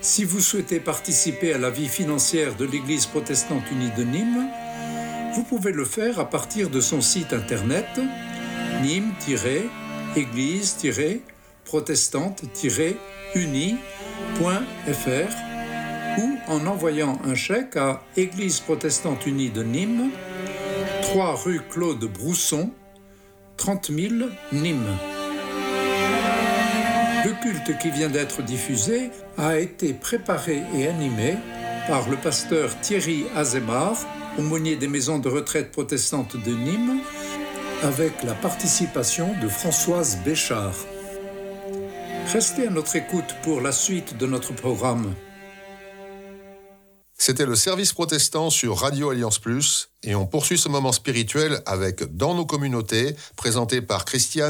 Si vous souhaitez participer à la vie financière de l'Église protestante unie de Nîmes, vous pouvez le faire à partir de son site internet nîmes-église-protestante-unie.fr ou en envoyant un chèque à Église protestante unie de Nîmes, 3 rue Claude Brousson, 30 000 Nîmes. Le culte qui vient d'être diffusé a été préparé et animé par le pasteur Thierry Azémar, aumônier des maisons de retraite protestantes de Nîmes, avec la participation de Françoise Béchard. Restez à notre écoute pour la suite de notre programme. C'était le service protestant sur Radio Alliance Plus et on poursuit ce moment spirituel avec Dans nos communautés, présenté par Christiane